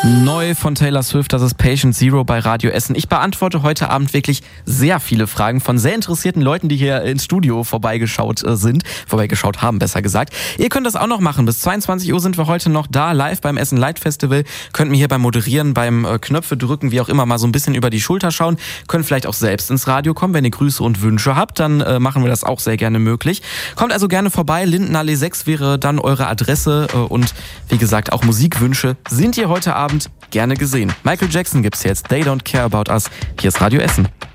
Neu von Taylor Swift, das ist Patient Zero bei Radio Essen. Ich beantworte heute Abend wirklich sehr viele Fragen von sehr interessierten Leuten, die hier ins Studio vorbeigeschaut haben, besser gesagt. Ihr könnt das auch noch machen. Bis 22 Uhr sind wir heute noch da, live beim Essen Light Festival. Könnt mir hier beim Moderieren, beim Knöpfe drücken, wie auch immer, mal so ein bisschen über die Schulter schauen. Könnt vielleicht auch selbst ins Radio kommen. Wenn ihr Grüße und Wünsche habt, dann machen wir das auch sehr gerne möglich. Kommt also gerne vorbei. Lindenallee 6 wäre dann eure Adresse. Und wie gesagt, auch Musikwünsche sind ihr heute Abend gerne gesehen. Michael Jackson gibt's jetzt. They Don't Care About Us. Hier ist Radio Essen.